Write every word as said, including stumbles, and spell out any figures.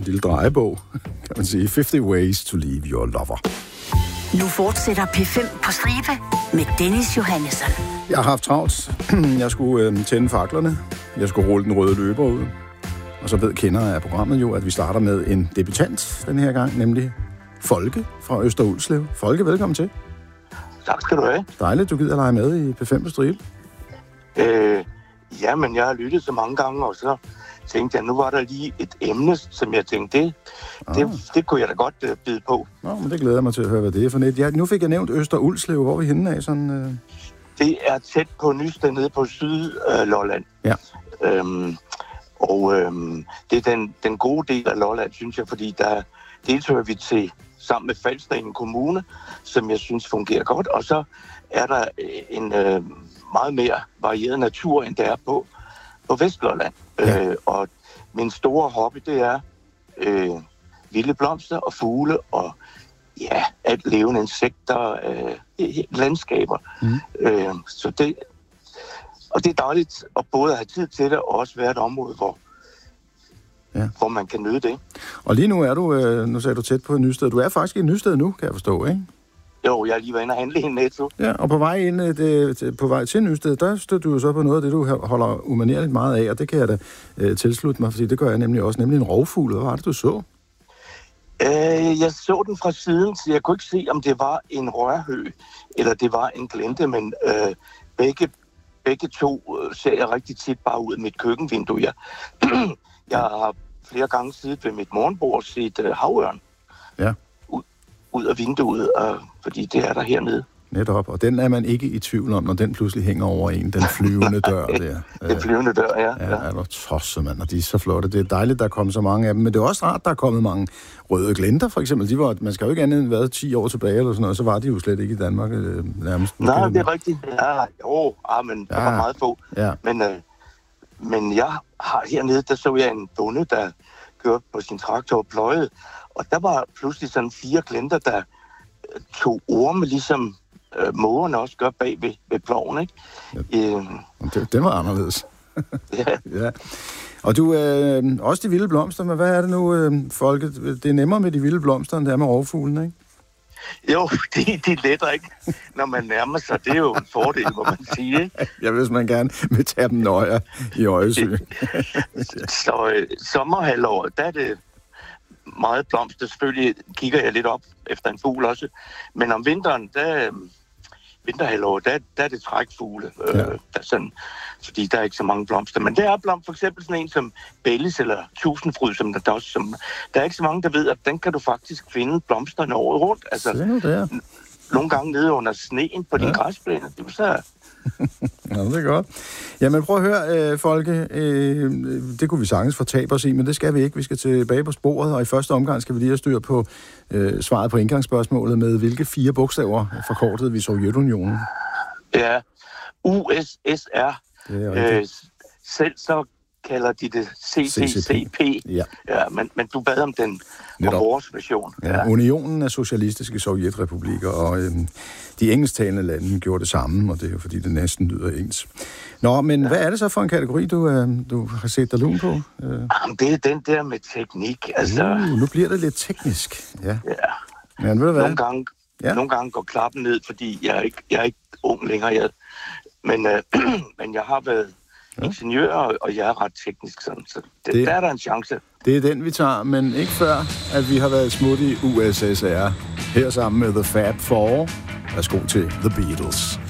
lille drejebog, kan man sige. halvtreds ways to leave your lover. Nu fortsætter P fem på stribe med Dennis Johannesson. Jeg har haft travlt. Jeg skulle øh, tænde faklerne. Jeg skulle rulle den røde løber ud. Og så ved kender af programmet jo, at vi starter med en debutant den her gang, nemlig Folke fra Øster Ulslev. Folke, velkommen til. Tak skal du have. Dejligt, du gider lege med i P fem på stribe. Øh, ja, men jeg har lyttet så mange gange, og så tænkte jeg, nu var der lige et emne, som jeg tænkte, det, ah. det, det kunne jeg da godt uh, bide på. Nå, men det glæder jeg mig til at høre, hvad det er for net. Ja, nu fik jeg nævnt Øster Ulslev. Hvor er vi henne af? Sådan, øh... Det er tæt på Nysted, nede på Syd-Lolland. Ja. Øhm, og øhm, det er den, den gode del af Lolland, synes jeg, fordi der deltager vi til sammen med Falsterringen Kommune, som jeg synes fungerer godt. Og så er der en øh, meget mere varieret natur, end der er på, på Vestlolland. Ja. Øh, og min store hobby, det er øh, vilde blomster og fugle og ja, alt levende insekter, øh, landskaber. Mm. Øh, så det, og det er dejligt at både have tid til det og også være et område, hvor Ja. hvor man kan nyde det. Og lige nu er du, øh, nu sagde du tæt på Nysted. Du er faktisk i Nysted nu, kan jeg forstå, ikke? Jo, jeg er lige været inde og handle i en Netto. Ja, og på vej, ind, det, på vej til Nysted, der støtter du jo så på noget af det, du holder umanerligt meget af, og det kan jeg da øh, tilslutte mig, fordi det gør jeg nemlig også, nemlig en rovfugl. Hvad var det, du så? Øh, jeg så den fra siden, så jeg kunne ikke se, om det var en rørhø, eller det var en glente, men øh, begge, begge to øh, ser jeg rigtig tit bare ud af mit køkkenvindue. Jeg, jeg har flere gange siddet ved mit morgenbord og set øh, havørn. Ja. Ud, ud af vinduet, øh, fordi det er der hernede. Netop, og den er man ikke i tvivl om, når den pludselig hænger over en, den flyvende dør der. Den flyvende dør, ja. Ja, er der tosset, mand, og de er så flotte. Det er dejligt, der er kommet så mange af dem, men det er også rart, der er kommet mange røde glenter, for eksempel. De var, man skal jo ikke andet end været ti år tilbage, eller sådan noget, så var de jo slet ikke i Danmark øh, nærmest. Nej, det er rigtigt. Ja, jo, ah, men ja. Der var meget få. Ja. Men, øh, men jeg har hernede, der så jeg en bonde, der kørte på sin traktor og pløjede, og der var pludselig sådan fire glenter, der tog orme, ligesom øh, mågerne også gør bag ved, ved ploven, ikke? Ja. Øh, det, det var anderledes. Ja. Ja. Og du, øh, også de vilde blomster, men hvad er det nu, øh, Folke? Det er nemmere med de vilde blomster, end det er med rovfuglen, ikke? Jo, de, de letter ikke, når man nærmer sig. Det er jo en fordel, må man sige, ikke? Ja, hvis man gerne vil tage dem nøje i øjesyn. Så øh, sommerhalvåret, der er det meget blomster. Selvfølgelig kigger jeg lidt op efter en fugl også. Men om vinteren, der, vinterhalvåret, der, der er det trækfugle. Ja. Øh, der sådan, fordi der er ikke så mange blomster. Men der er blomster, for eksempel sådan en som Bellis eller Tusindfryd, som der, der, også, som, der er ikke så mange, der ved, at den kan du faktisk finde blomsterne året rundt. Altså, n- nogle gange nede under sneen på ja. din græsplæne. Det er så... Ja, det er godt. Jamen prøv at høre, øh, Folke, øh, det kunne vi sagtens fortabe os i, men det skal vi ikke. Vi skal tilbage på sporet, og i første omgang skal vi lige have styr på øh, svaret på indgangsspørgsmålet med, hvilke fire bogstaver forkortede vi Sovjetunionen? Ja, U S S R. Øh, selv så kalder de det C C C P. Ja. Ja, men, men du bad om den om vores version. Ja, ja. Unionen af socialistiske sovjetrepublikker, og øh, de engelsktalende lande gjorde det samme, og det er jo fordi, det næsten lyder ens. Nå, men ja. Hvad er det så for en kategori, du, øh, du har set dig lun på? Øh. Jamen, det er den der med teknik. Altså... Uh, nu bliver det lidt teknisk. Ja. Ja. Men ved du hvad? Nogle gange, ja. nogle gange går klappen ned, fordi jeg er ikke, jeg er ikke ung længere. Jeg, men, øh, men jeg har været ja. ingeniør, og jeg er ret teknisk sådan, så det, det, der er der en chance. Det er den, vi tager, men ikke før, at vi har været smut i U S S R. Her sammen med The Fab Four. Værsgo til The Beatles.